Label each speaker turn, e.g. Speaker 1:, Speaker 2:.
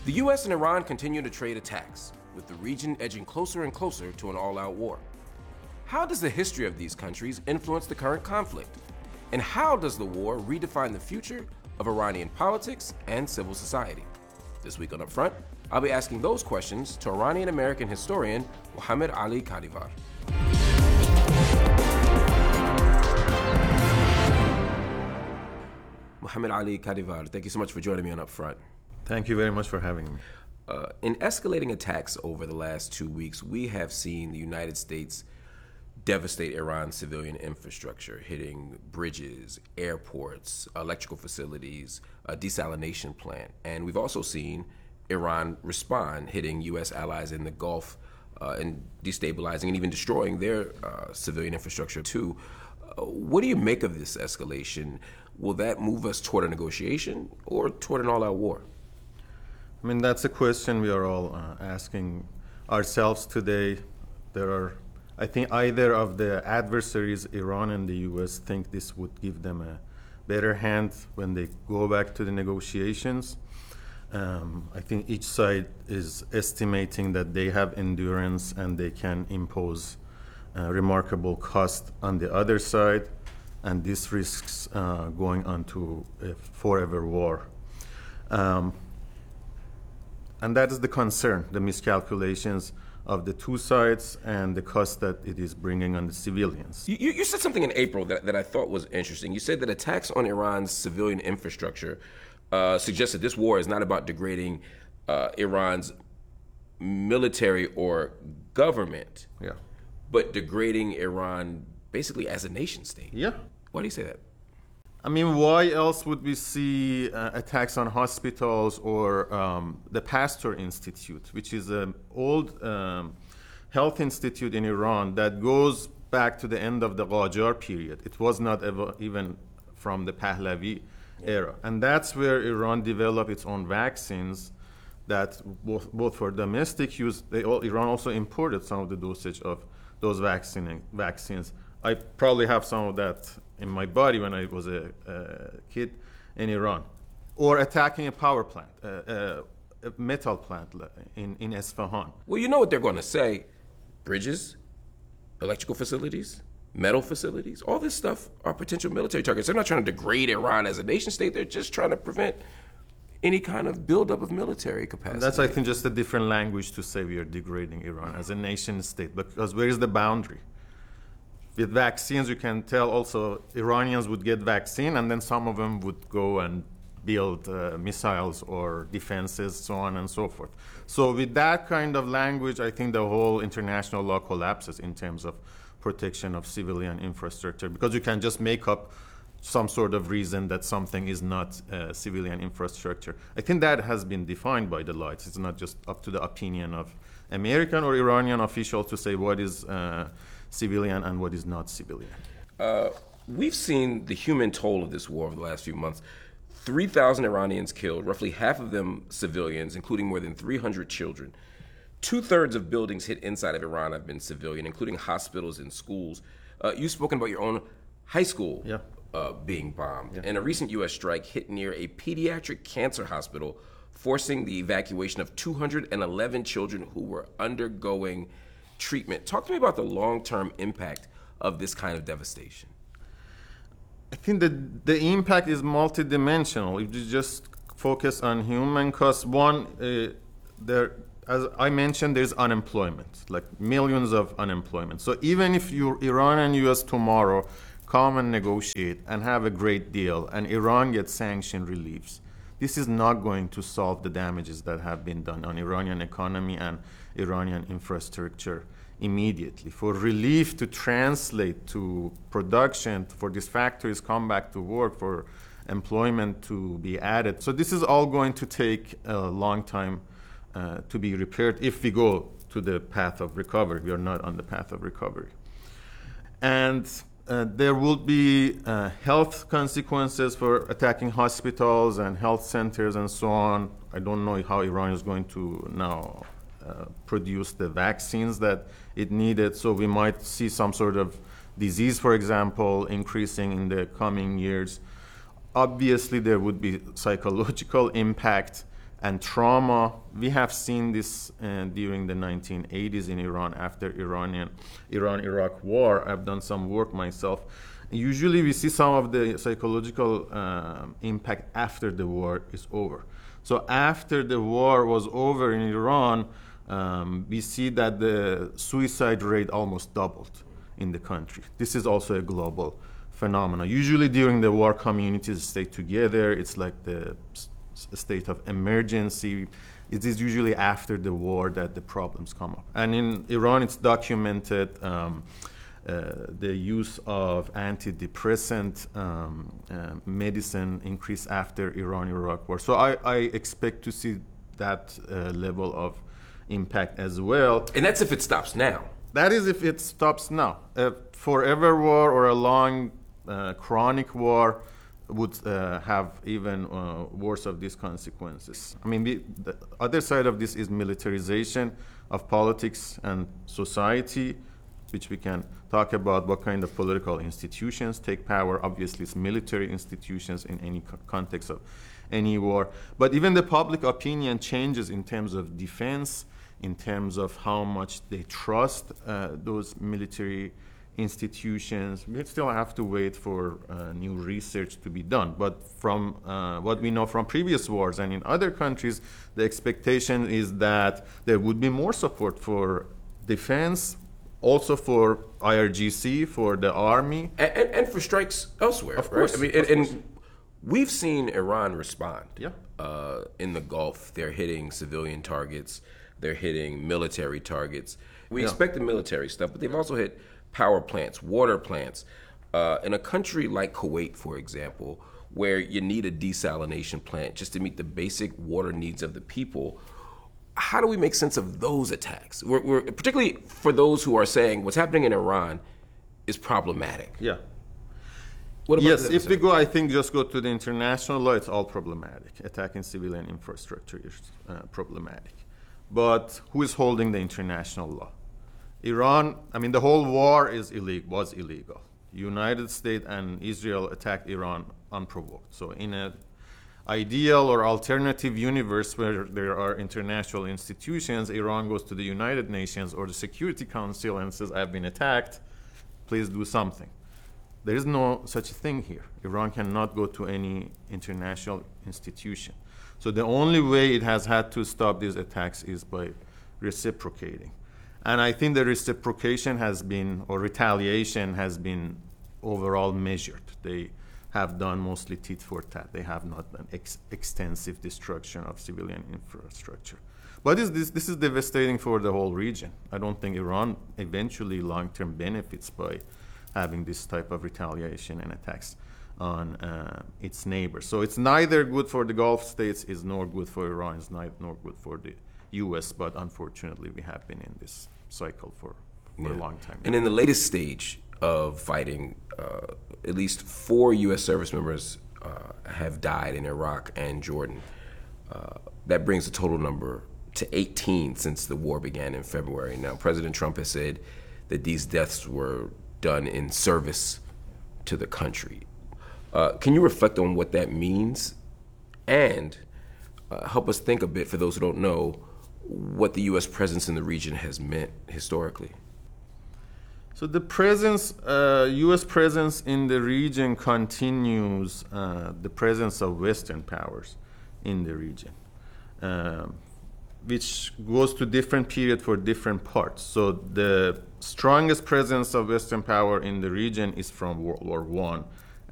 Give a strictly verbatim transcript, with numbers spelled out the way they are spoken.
Speaker 1: The U S and Iran continue to trade attacks, with the region edging closer and closer to an all-out war. How does the history of these countries influence the current conflict? And how does the war redefine the future of Iranian politics and civil society? This week on Upfront, I'll be asking those questions to Iranian-American historian Mohammed Ali Kadivar. Mohammed Ali Kadivar, thank you so much for joining me on Upfront.
Speaker 2: Thank you very much for having me.
Speaker 1: Uh, in escalating attacks over the last two weeks, we have seen the United States devastate Iran's civilian infrastructure, hitting bridges, airports, electrical facilities, a desalination plant. And we've also seen Iran respond, hitting U S allies in the Gulf uh, and destabilizing and even destroying their uh, civilian infrastructure too. Uh, what do you make of this escalation? Will that move us toward a negotiation or toward an all-out war?
Speaker 2: I mean, that's a question we are all uh, asking ourselves today. There are, I think, either of the adversaries, Iran and the U S, think this would give them a better hand when they go back to the negotiations. Um, I think each side is estimating that they have endurance and they can impose uh, remarkable cost on the other side, and this risks uh, going on to a forever war. Um, And that is the concern, the miscalculations of the two sides and the cost that it is bringing on the civilians.
Speaker 1: You, you said something in April that, that I thought was interesting. You said that attacks on Iran's civilian infrastructure uh, suggest that this war is not about degrading uh, Iran's military or government,
Speaker 2: Yeah.
Speaker 1: but degrading Iran basically as a nation state.
Speaker 2: Yeah.
Speaker 1: Why do you say that?
Speaker 2: I mean, why else would we see uh, attacks on hospitals or um, the Pasteur Institute, which is an old um, health institute in Iran that goes back to the end of the Qajar period. It was not ever, even from the Pahlavi era. And that's where Iran developed its own vaccines that both, both for domestic use, they all, Iran also imported some of the dosage of those vaccine, vaccines. I probably have some of that in my body when I was a, a kid in Iran. Or attacking a power plant, a, a, a metal plant in, in Esfahan.
Speaker 1: Well, you know what they're going to say. Bridges, electrical facilities, metal facilities, all this stuff are potential military targets. They're not trying to degrade Iran as a nation state. They're just trying to prevent any kind of buildup of military capacity.
Speaker 2: And that's, I think, just a different language to say we are degrading Iran as a nation state. Because where is the boundary? With vaccines, you can tell also Iranians would get vaccine, and then some of them would go and build uh, missiles or defenses, so on and so forth. So with that kind of language, I think the whole international law collapses in terms of protection of civilian infrastructure, because you can just make up some sort of reason that something is not uh, civilian infrastructure. I think that has been defined by the law. It's not just up to the opinion of American or Iranian officials to say what is uh, civilian and what is not civilian.
Speaker 1: Uh, we've seen the human toll of this war over the last few months. three thousand Iranians killed, roughly half of them civilians, including more than three hundred children. Two-thirds of buildings hit inside of Iran have been civilian, including hospitals and schools. Uh, you've spoken about your own high school
Speaker 2: yeah.
Speaker 1: uh, being bombed.
Speaker 2: Yeah.
Speaker 1: And a recent U S strike hit near a pediatric cancer hospital, forcing the evacuation of two hundred eleven children who were undergoing treatment. Talk to me about the long-term impact of this kind of devastation.
Speaker 2: I think the the impact is multidimensional. If you just focus on human costs, one, uh, there, as I mentioned, there's unemployment, like millions of unemployment. So even if you Iran and U S tomorrow come and negotiate and have a great deal, and Iran gets sanction reliefs, this is not going to solve the damages that have been done on Iranian economy and Iranian infrastructure immediately. For relief to translate to production, for these factories come back to work, for employment to be added. So this is all going to take a long time uh, to be repaired if we go to the path of recovery. We are not on the path of recovery. And uh, there will be uh, health consequences for attacking hospitals and health centers and so on. I don't know how Iran is going to now uh, produce the vaccines that it needed. So we might see some sort of disease, for example, increasing in the coming years. Obviously, there would be psychological impact and trauma. We have seen this uh, during the nineteen eighties in Iran after Iranian Iran-Iraq war. I've done some work myself. Usually we see some of the psychological uh, impact after the war is over. So after the war was over in Iran, um, we see that the suicide rate almost doubled in the country. This is also a global phenomenon. Usually during the war, communities stay together. It's like the state of emergency. It is usually after the war that the problems come up. And in Iran, it's documented um, uh, the use of antidepressant um, uh, medicine increased after Iran-Iraq war. So I, I expect to see that uh, level of impact as well.
Speaker 1: And that's if it stops now.
Speaker 2: That is if it stops now. A forever war or a long uh, chronic war would uh, have even uh, worse of these consequences. I mean, we, the other side of this is militarization of politics and society, which we can talk about what kind of political institutions take power. Obviously, it's military institutions in any co- context of any war. But even the public opinion changes in terms of defense, in terms of how much they trust uh, those military institutions. We still have to wait for uh, new research to be done. But from uh, what we know from previous wars and in other countries, the expectation is that there would be more support for defense, also for I R G C, for the army.
Speaker 1: And, and, and for strikes elsewhere,
Speaker 2: Of
Speaker 1: right?
Speaker 2: course,
Speaker 1: I mean,
Speaker 2: of
Speaker 1: and,
Speaker 2: course.
Speaker 1: and we've seen Iran respond.
Speaker 2: Yeah.
Speaker 1: Uh, in the Gulf, they're hitting civilian targets. They're hitting military targets. We
Speaker 2: Yeah.
Speaker 1: expect the military stuff, but they've also hit power plants, water plants. Uh, in a country like Kuwait, for example, where you need a desalination plant just to meet the basic water needs of the people, how do we make sense of those attacks? We're, we're, particularly for those who are saying what's happening in Iran is problematic.
Speaker 2: Yeah.
Speaker 1: What about
Speaker 2: Yes,
Speaker 1: the other
Speaker 2: if we
Speaker 1: side?
Speaker 2: go, I think just go to the international law, it's all problematic. Attacking civilian infrastructure is uh, problematic. But who is holding the international law? Iran, I mean, the whole war is illegal, was illegal. United States and Israel attacked Iran unprovoked. So in an ideal or alternative universe where there are international institutions, Iran goes to the United Nations or the Security Council and says, I've been attacked, please do something. There is no such thing here. Iran cannot go to any international institution. So the only way it has had to stop these attacks is by reciprocating. And I think the reciprocation has been, or retaliation has been overall measured. They have done mostly tit for tat. They have not done ex- extensive destruction of civilian infrastructure. But is this, this is devastating for the whole region. I don't think Iran eventually long-term benefits by having this type of retaliation and attacks on uh, its neighbors. So it's neither good for the Gulf states, is nor good for Iran, is neither nor good for the U S, but unfortunately we have been in this cycle for, for
Speaker 1: Yeah.
Speaker 2: a long time.
Speaker 1: And in the latest stage of fighting, uh, at least four U S service members uh, have died in Iraq and Jordan. Uh, that brings the total number to eighteen since the war began in February. Now, President Trump has said that these deaths were done in service to the country. Uh, can you reflect on what that means and uh, help us think a bit, for those who don't know, what the U S presence in the region has meant historically?
Speaker 2: So the presence, uh, U S presence in the region continues uh, the presence of Western powers in the region, um, which goes to different period for different parts. So the strongest presence of Western power in the region is from World War One.